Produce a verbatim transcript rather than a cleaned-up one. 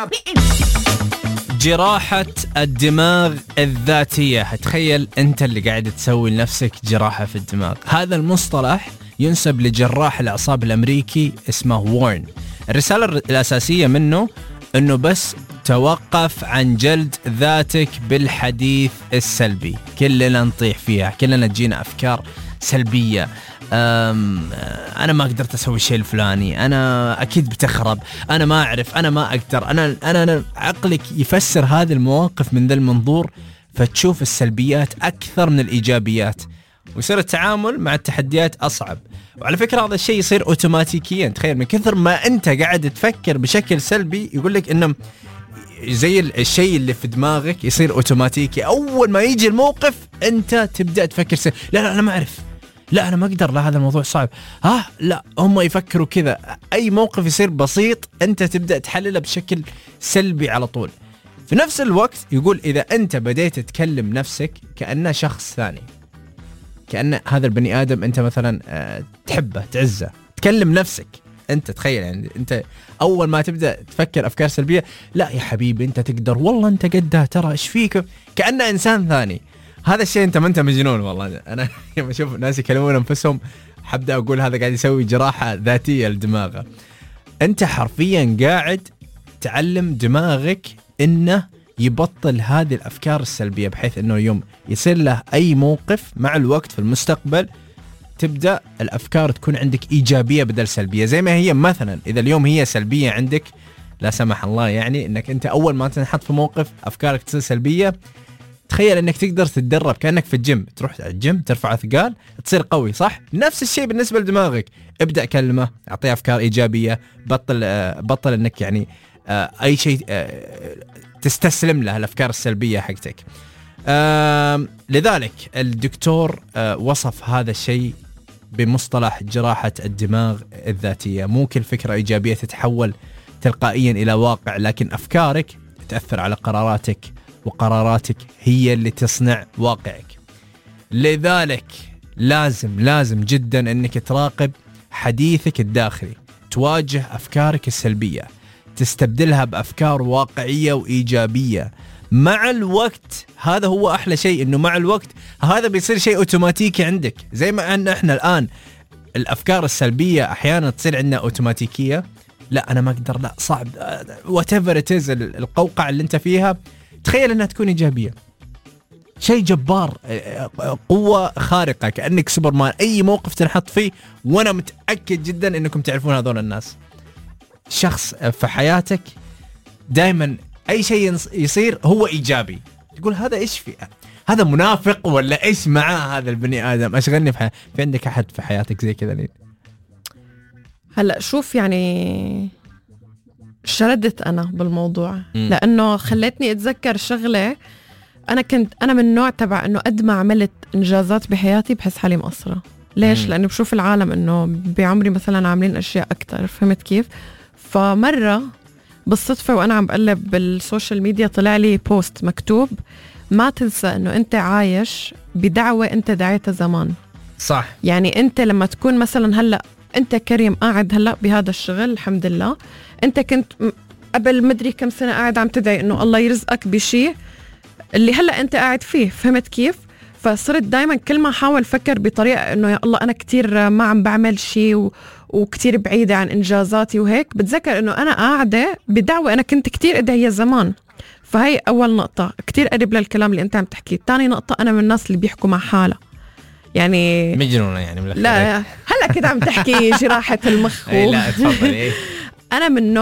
جراحة الدماغ الذاتية. تخيل أنت اللي قاعد تسوي لنفسك جراحة في الدماغ. هذا المصطلح ينسب لجراح الأعصاب الأمريكي اسمه وارن. الرسالة الأساسية منه أنه بس توقف عن جلد ذاتك بالحديث السلبي. كلنا نطيح فيها، كلنا تجينا أفكار سلبية. أنا ما قدرت أسوي الشيء الفلاني، أنا أكيد بتخرب، أنا ما أعرف، أنا ما أقدر، أنا أنا, أنا عقلك يفسر هذه المواقف من ذا المنظور، فتشوف السلبيات أكثر من الإيجابيات، ويصير التعامل مع التحديات أصعب. وعلى فكرة هذا الشيء يصير أوتوماتيكيا. تخيل من كثر ما أنت قاعد تفكر بشكل سلبي، يقولك إنه زي الشيء اللي في دماغك يصير أوتوماتيكي. أول ما يجي الموقف أنت تبدأ تفكر سلبي. لا لا أنا ما أعرف، لا أنا ما أقدر، لا هذا الموضوع صعب، ها لا هم يفكروا كذا. أي موقف يصير بسيط أنت تبدأ تحلله بشكل سلبي على طول. في نفس الوقت يقول إذا أنت بديت تكلم نفسك كأنه شخص ثاني، كأن هذا البني آدم أنت مثلا تحبه تعزه، تكلم نفسك أنت. تخيل يعني أنت أول ما تبدأ تفكر أفكار سلبية، لا يا حبيبي أنت تقدر، والله أنت قدها، ترى إيش فيك، كأنه إنسان ثاني. هذا الشيء أنت ما أنت مجنون. والله أنا لما أشوف ناس يكلمون أنفسهم حبدأ أقول هذا قاعد يسوي جراحة ذاتية لدماغه. أنت حرفيا قاعد تعلم دماغك إنه يبطل هذه الأفكار السلبية، بحيث إنه يوم يصير له أي موقف مع الوقت في المستقبل تبدأ الأفكار تكون عندك إيجابية بدل سلبية. زي ما هي مثلا إذا اليوم هي سلبية عندك لا سمح الله، يعني إنك أنت أول ما تنحط في موقف أفكارك تصير سلبية، تخيل إنك تقدر تتدرب كأنك في الجيم، تروح الجيم ترفع أثقال تصير قوي، صح؟ نفس الشيء بالنسبة لدماغك. ابدأ كلمة، أعطيه أفكار إيجابية، بطل بطل إنك يعني أي شيء تستسلم له الأفكار السلبية حقتك. لذلك الدكتور وصف هذا الشيء بمصطلح جراحة الدماغ الذاتية. مو كل فكرة إيجابية تتحول تلقائيا إلى واقع، لكن أفكارك تأثر على قراراتك، وقراراتك هي اللي تصنع واقعك. لذلك لازم لازم جدا أنك تراقب حديثك الداخلي، تواجه أفكارك السلبية، تستبدلها بأفكار واقعية وإيجابية مع الوقت. هذا هو أحلى شيء، إنه مع الوقت هذا بيصير شيء أوتوماتيكي عندك. زي ما أن إحنا الآن الأفكار السلبية أحيانا تصير عندنا أوتوماتيكية، لا أنا ما أقدر، لا صعب، whatever it is، القوقعة اللي أنت فيها تخيل أنها تكون إيجابية. شيء جبار، قوة خارقة، كأنك سوبرمان. أي موقف تنحط فيه، وأنا متأكد جدا أنكم تعرفون هذول الناس. شخص في حياتك دائما أي شيء يصير هو إيجابي، تقول هذا إيش فيه، هذا منافق ولا إيش معاه هذا البني آدم. أشغلني في, حي... في عندك أحد في حياتك زي كذا لين هلأ؟ شوف يعني شردت أنا بالموضوع، م. لأنه خلتني أتذكر شغلة. أنا كنت أنا من النوع تبع أنه قد ما عملت إنجازات بحياتي بحس حالي مقصرة. ليش؟ م. لأنه بشوف العالم أنه بعمري مثلا عاملين أشياء أكتر، فهمت كيف؟ فمرة بالصدفة وأنا عم بقلب بالسوشيال ميديا طلع لي بوست مكتوب: ما تنسى أنه أنت عايش بدعوة أنت دعيتها زمان. صح. يعني أنت لما تكون مثلا هلأ أنت كريم قاعد هلأ بهذا الشغل، الحمد لله، أنت كنت قبل مدري كم سنة قاعد عم تدعي أنه الله يرزقك بشيء اللي هلأ أنت قاعد فيه، فهمت كيف؟ فصرت دايما كل ما حاول فكر بطريقة أنه يا الله أنا كتير ما عم بعمل شيء و... وكتير بعيدة عن إنجازاتي وهيك، بتذكر أنه أنا قاعدة بدعوة أنا كنت كتير أدعيها زمان. فهي أول نقطة، كتير قريب للكلام اللي أنت عم تحكيه. تاني نقطة، أنا من الناس اللي بيحكوا مع حالة، يعني مجنونة يعني. لا هلأ كده عم تحكي جراحة المخ. لا تفضل. أنا من